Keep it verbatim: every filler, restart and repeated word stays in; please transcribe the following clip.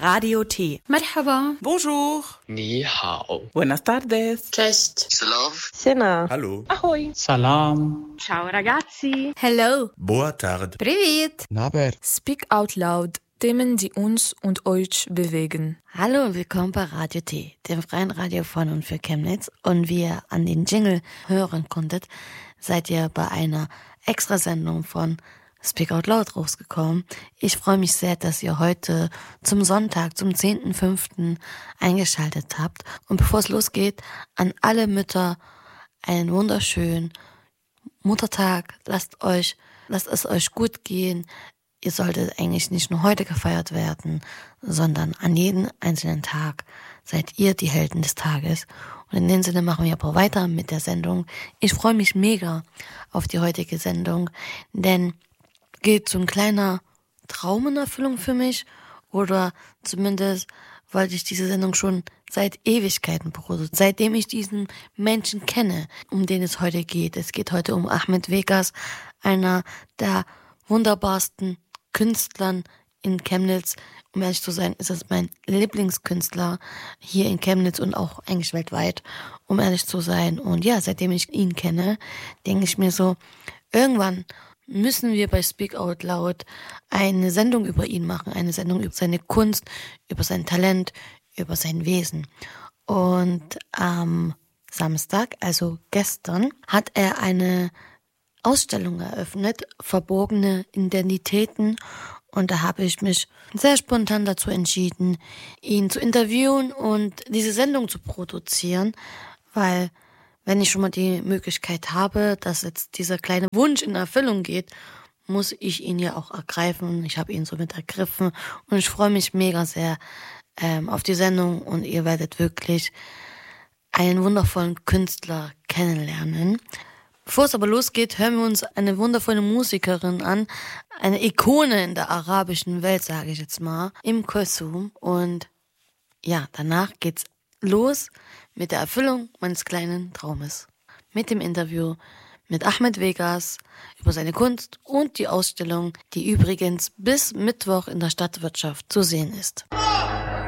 Radio T. Merhaba. Bonjour. Ni hao. Buenas tardes. Cześć. Slav. Sena. Hallo. Ahoj. Salam. Ciao ragazzi. Hello. Boa tarde. Привет. Naber. Speak out loud. Themen, die uns und euch bewegen. Hallo und willkommen bei Radio T, dem freien Radio von und für Chemnitz. Und wie ihr an den Jingle hören konntet, seid ihr bei einer Extrasendung von Speak Out Loud rausgekommen. Ich freue mich sehr, dass ihr heute zum Sonntag, zum zehnten fünften eingeschaltet habt. Und bevor es losgeht, an alle Mütter einen wunderschönen Muttertag. Lasst euch, lasst es euch gut gehen. Ihr solltet eigentlich nicht nur heute gefeiert werden, sondern an jedem einzelnen Tag seid ihr die Helden des Tages. Und in dem Sinne machen wir aber weiter mit der Sendung. Ich freue mich mega auf die heutige Sendung, denn geht so ein kleiner Traum in Erfüllung für mich, oder zumindest wollte ich diese Sendung schon seit Ewigkeiten produzieren, seitdem ich diesen Menschen kenne, um den es heute geht. Es geht heute um Ahmed Vegas, einer der wunderbarsten Künstlern in Chemnitz. Um ehrlich zu sein, ist es mein Lieblingskünstler hier in Chemnitz und auch eigentlich weltweit, um ehrlich zu sein. Und ja, seitdem ich ihn kenne, denke ich mir so, irgendwann müssen wir bei Speak Out Loud eine Sendung über ihn machen, eine Sendung über seine Kunst, über sein Talent, über sein Wesen. Und am Samstag, also gestern, hat er eine Ausstellung eröffnet, verborgene Identitäten, und da habe ich mich sehr spontan dazu entschieden, ihn zu interviewen und diese Sendung zu produzieren, weil wenn ich schon mal die Möglichkeit habe, dass jetzt dieser kleine Wunsch in Erfüllung geht, muss ich ihn ja auch ergreifen. Ich habe ihn somit ergriffen und ich freue mich mega sehr ähm, auf die Sendung, und ihr werdet wirklich einen wundervollen Künstler kennenlernen. Bevor es aber losgeht, hören wir uns eine wundervolle Musikerin an, eine Ikone in der arabischen Welt, sage ich jetzt mal, Umm Kulthum. Und ja, danach geht's los mit der Erfüllung meines kleinen Traumes. Mit dem Interview mit Ahmed Vegas über seine Kunst und die Ausstellung, die übrigens bis Mittwoch in der Stadtwirtschaft zu sehen ist.